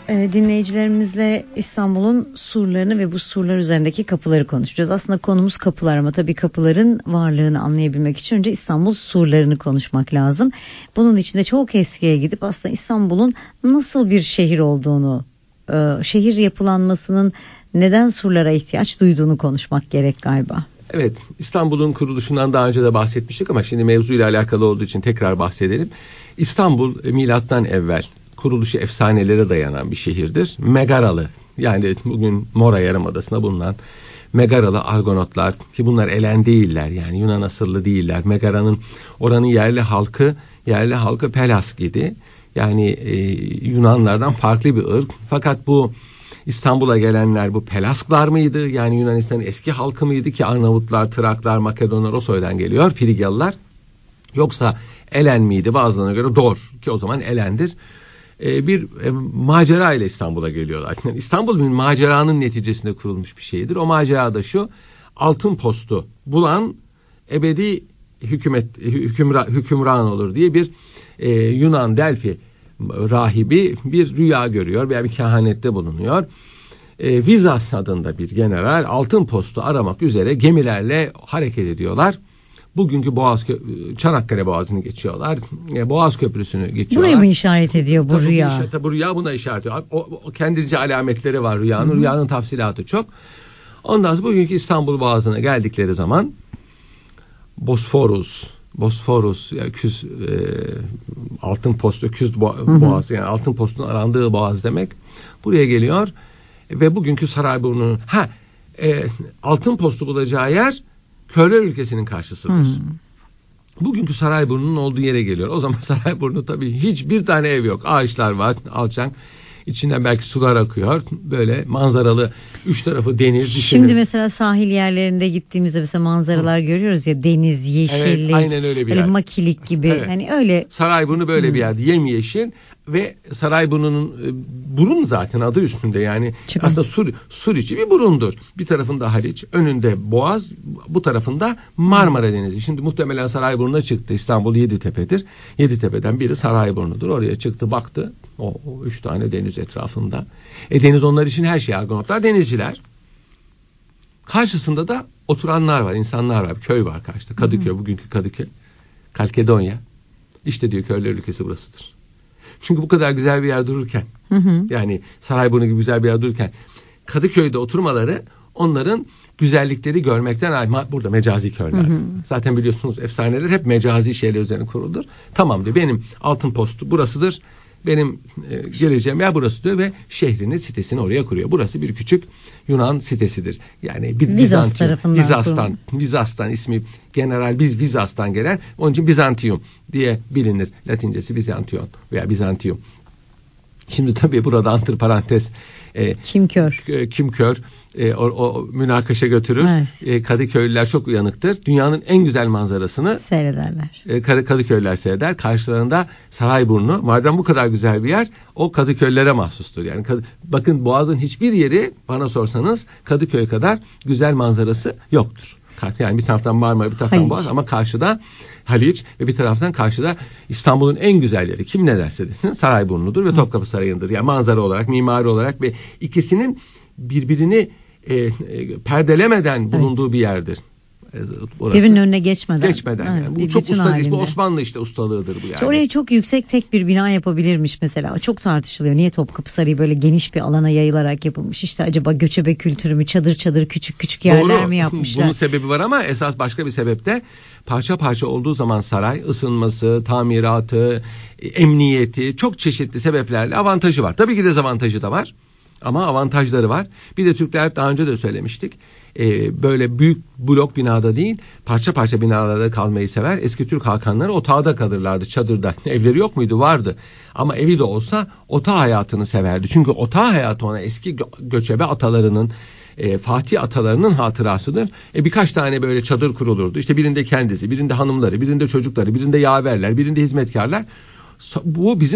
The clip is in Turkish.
Dinleyicilerimizle İstanbul'un surlarını ve bu surlar üzerindeki kapıları konuşacağız. Aslında konumuz kapılar ama tabii kapıların varlığını anlayabilmek için önce İstanbul surlarını konuşmak lazım. Bunun için de çok eskiye gidip aslında İstanbul'un nasıl bir şehir olduğunu, şehir yapılanmasının neden surlara ihtiyaç duyduğunu konuşmak gerek galiba. Evet, İstanbul'un kuruluşundan daha önce de bahsetmiştik ama şimdi mevzuyla alakalı olduğu için tekrar bahsedelim. İstanbul milattan evvel kuruluşu efsanelere dayanan bir şehirdir. Megaralı, yani bugün Mora Yarımadası'nda bulunan Megaralı Argonotlar, ki bunlar Elen değiller, yani Yunan asıllı değiller. Megara'nın, oranın yerli halkı Pelasgidi, yani Yunanlardan farklı bir ırk. Fakat bu İstanbul'a gelenler bu Pelasklar mıydı? Yani Yunanistan'ın eski halkı mıydı ki Arnavutlar, Traklar, Makedonlar o soydan geliyor, Frigyalılar? Yoksa Elen miydi? Bazılarına göre Dor, ki o zaman Elen'dir. Bir macera ile İstanbul'a geliyorlar. Yani İstanbul bir maceranın neticesinde kurulmuş bir şehirdir. O macera da şu: altın postu bulan ebedi hükümran olur diye bir Yunan Delphi rahibi bir rüya görüyor veya bir kehanette bulunuyor. Vizas adında bir general altın postu aramak üzere gemilerle hareket ediyorlar. Bugünkü Çanakkale Boğazı'nı geçiyorlar. Boğaz Köprüsü'nü geçiyorlar. Buraya mı işaret ediyor bu rüya? Bu rüya buna işaret ediyor. O kendince alametleri var rüyanın. Hı-hı. Rüyanın tafsilatı çok. Ondan sonra bugünkü İstanbul Boğazı'na geldikleri zaman Bosforus yani altın post, öküz boğazı, yani altın postun arandığı boğaz demek. Buraya geliyor ve bugünkü Sarayburnu, altın postu bulacağı yer Köller ülkesinin karşısıdır. Bugünkü Sarayburnu'nun olduğu yere geliyor. O zaman Sarayburnu tabii hiçbir tane ev yok. Ağaçlar var, alçak. İçinden belki sular akıyor. Böyle manzaralı, üç tarafı deniz. Şimdi mesela sahil yerlerinde gittiğimizde mesela manzaralar görüyoruz ya, deniz, yeşillik. Evet, aynen öyle bir yer. Makilik gibi. Evet. Hani öyle. Sarayburnu böyle bir yerde, yemyeşil ve Sarayburnu'nun burun zaten adı üstünde, yani aslında sur içi bir burundur. Bir tarafında Haliç, önünde Boğaz, bu tarafında Marmara Denizi. Şimdi muhtemelen Sarayburnu'na çıktı. İstanbul Yeditepe'dir. Yeditepe'den biri Sarayburnu'dur. Oraya çıktı, baktı. O üç tane deniz etrafında. Deniz onlar için her şey. Argonotlar denizciler. Karşısında da oturanlar var, insanlar var. Köy var karşıda. Kadıköy, bugünkü Kadıköy. Kalkedonya. İşte diyor, Köller ülkesi burasıdır. Çünkü bu kadar güzel bir yer dururken, yani Sarayburnu gibi güzel bir yer dururken, Kadıköy'de oturmaları onların güzellikleri görmekten, burada mecazi köyler. Zaten biliyorsunuz efsaneler hep mecazi şeyler üzerine kurulur. Tamam diyor, benim altın postu burasıdır. Benim geleceğim yer burasıdır ve şehrini, sitesini oraya kuruyor. Burası bir küçük Yunan sitesidir. Yani bir Vizas'tan ismi General Vizas'tan gelen. Onun için Bizantium diye bilinir. Latincesi Bizantion veya Bizantium. Şimdi tabii burada antiparantez kim kör o münakaşa götürür. Evet. Kadıköylüler çok uyanıktır. Dünyanın en güzel manzarasını seyrederler. Kadıköylüler seyreder. Karşılarında Sarayburnu. Madem bu kadar güzel bir yer, o Kadıköylülere mahsustur. Yani bakın, Boğaz'ın hiçbir yeri bana sorsanız Kadıköy kadar güzel manzarası yoktur. Yani bir taraftan Marmara, bir taraftan Boğaz, ama karşıda Haliç ve bir taraftan karşıda İstanbul'un en güzel yeri, kim ne derse desin, Sarayburnu'dur ve Topkapı Sarayı'ndır. Yani manzara olarak, mimari olarak ve ikisinin birbirini perdelemeden bulunduğu bir yerdir. Birbirinin önüne geçmeden. Evet, yani. Bu çok ustalık. Bu Osmanlı ustalığıdır bu yani. Oraya çok yüksek tek bir bina yapabilirmiş mesela. O çok tartışılıyor. Niye Topkapı Sarayı böyle geniş bir alana yayılarak yapılmış? İşte acaba göçebe kültürü mü, çadır küçük yerler mi yapmışlar? Bunun sebebi var ama esas başka bir sebep de, parça parça olduğu zaman saray, ısınması, tamiratı, emniyeti, çok çeşitli sebeplerle avantajı var. Tabii ki dezavantajı da var. Ama avantajları var. Bir de Türkler, daha önce de söylemiştik, böyle büyük blok binada değil, parça parça binalarda kalmayı sever. Eski Türk hakanları otağda kalırlardı, çadırda. Evleri yok muydu? Vardı. Ama evi de olsa otağı hayatını severdi. Çünkü otağı hayatı ona eski göçebe atalarının, Fatih atalarının hatırasıdır. Birkaç tane böyle çadır kurulurdu. İşte birinde kendisi, birinde hanımları, birinde çocukları, birinde yaverler, birinde hizmetkarlar. Bu bizim